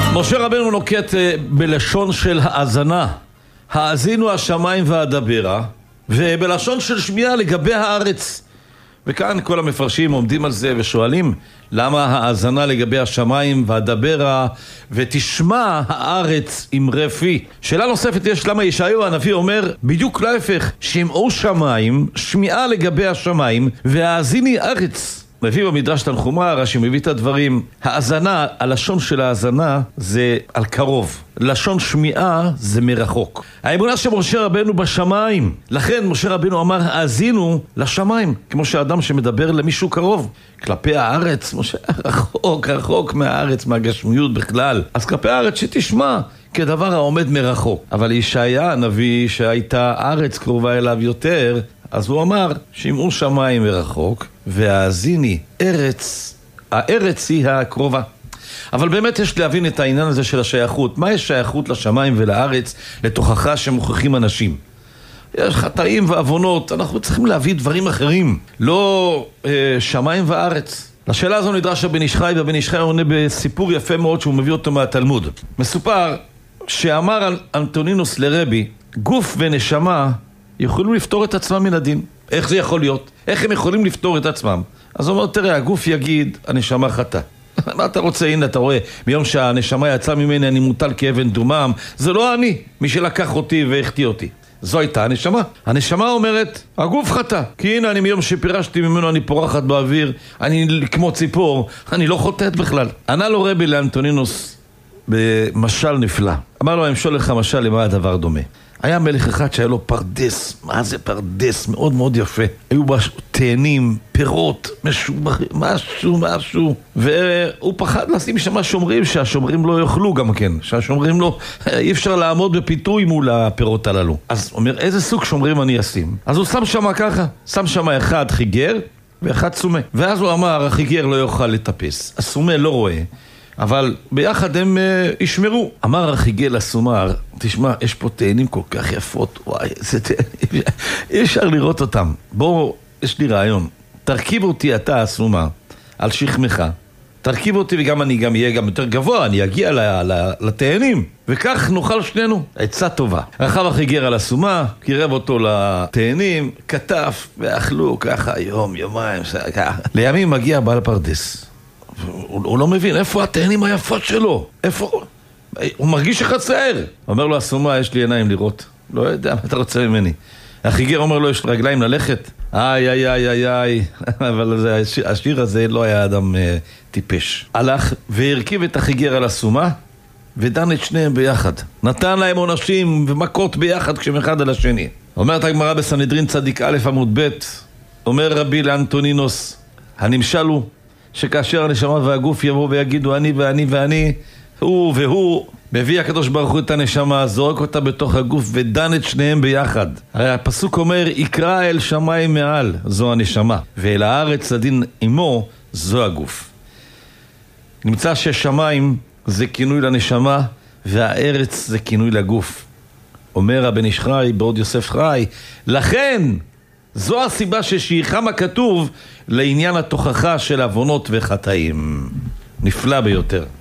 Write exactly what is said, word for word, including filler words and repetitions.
משה רבנו נוקט בלשון של האזנה, האזינו השמיים והדברה, ובלשון של שמיעה לגבי הארץ. וכאן כל המפרשים עומדים על זה ושואלים למה האזנה לגבי השמיים והדברה ותשמע הארץ עם רפי. שאלה נוספת יש למה ישעיהו הנביא אומר בדיוק להפך, שמעו שמיים, שמיעה לגבי השמיים והאזיני ארץ. מביא במדרש תנחומא, רש"י מביא את הדברים. האזנה, הלשון של האזנה זה על קרוב, לשון שמיעה זה מרחוק. האמונה של משה רבנו בשמיים, לכן משה רבנו אמר האזינו לשמיים, כמו שאדם שמדבר למישהו קרוב. כלפי הארץ, משה רחוק, רחוק מהארץ, מהגשמיות בכלל, אז כלפי הארץ שתשמע כדבר העומד מרחוק. אבל ישעיה הנביא שהייתה הארץ קרובה אליו יותר, אז הוא אמר, שמעו שמיים מרחוק, והאזיני ארץ, הארץ היא הקרובה. אבל באמת יש להבין את העניין הזה של השייכות. מה יש שייכות לשמיים ולארץ לתוכחה שמוכיחים אנשים? יש חטאים ועוונות, אנחנו צריכים להביא דברים אחרים, לא אה, שמיים וארץ. לשאלה הזו נדרש הבן איש חי, והבן איש חי עונה בסיפור יפה מאוד שהוא מביא אותו מהתלמוד. מסופר שאמר אנטונינוס לרבי, גוף ונשמה יכולים לפתור את עצמם מן הדין. איך זה יכול להיות? איך הם יכולים לפתור את עצמם? אז הוא אומר, תראה, הגוף יגיד, הנשמה חטא. מה אתה רוצה? הנה, אתה רואה, מיום שהנשמה יצאה ממני, אני מוטל כאבן דומם. זה לא אני, מי שלקח אותי והחטיא אותי. זו הייתה הנשמה. הנשמה אומרת, הגוף חטא. כי הנה, אני מיום שפירשתי ממנו, אני פורחת באוויר, אני כמו ציפור, אני לא חוטאת בכלל. ענה לו רבי לאנטונינוס במשל נפלא. אמר לו, אמשול לך משל למה הדבר דומה. היה מלך אחד שהיה לו פרדס, מה זה פרדס? מאוד מאוד יפה. היו בה תאנים, פירות, משובחים, משהו, משהו. והוא פחד לשים שם שומרים, שהשומרים לא יאכלו גם כן. שהשומרים לא, אי אפשר לעמוד בפיתוי מול הפירות הללו. אז הוא אומר, איזה סוג שומרים אני אשים? אז הוא שם שם ככה, שם שם אחד חיגר ואחד סומה. ואז הוא אמר, החיגר לא יוכל לטפס, הסומה לא רואה. אבל ביחד הם uh, ישמרו. אמר החיגל לסומר, תשמע, יש פה תאנים כל כך יפות, וואי, זה תאנים, אי אפשר לראות אותם. בוא, יש לי רעיון, תרכיב אותי אתה הסומר, על שכמך, תרכיב אותי וגם אני גם אהיה גם יותר גבוה, אני אגיע לתאנים, וכך נאכל שנינו. עצה טובה. רכב החיגר על הסומה, קירב אותו לתאנים, כתף, ואכלו ככה יום, יומיים, ככה. לימים מגיע בעל פרדס. הוא, הוא לא מבין, איפה התאנים היפות שלו? איפה? הוא מרגיש שחצר. אומר לו, הסומה, יש לי עיניים לראות. לא יודע מה אתה רוצה ממני. החיגר אומר לו, יש רגליים ללכת. איי, איי, איי, איי, איי. אבל זה, השיר, השיר הזה לא היה אדם אה, טיפש. הלך והרכיב את החיגר על הסומה, ודן את שניהם ביחד. נתן להם עונשים ומכות ביחד כשהם אחד על השני. אומרת הגמרא בסנהדרין צדיק א' עמוד ב', אומר רבי לאנטונינוס, הנמשל הוא שכאשר הנשמה והגוף יבואו ויגידו אני ואני ואני, הוא והוא, מביא הקדוש ברוך הוא את הנשמה, זורק אותה בתוך הגוף ודן את שניהם ביחד. הרי הפסוק אומר, יקרא אל שמיים מעל, זו הנשמה, ואל הארץ לדין עמו, זו הגוף. נמצא ששמיים זה כינוי לנשמה, והארץ זה כינוי לגוף. אומר הבן איש חי, בעוד יוסף חי, לכן זו הסיבה ששייכם הכתוב לעניין התוכחה של עוונות וחטאים. נפלא ביותר.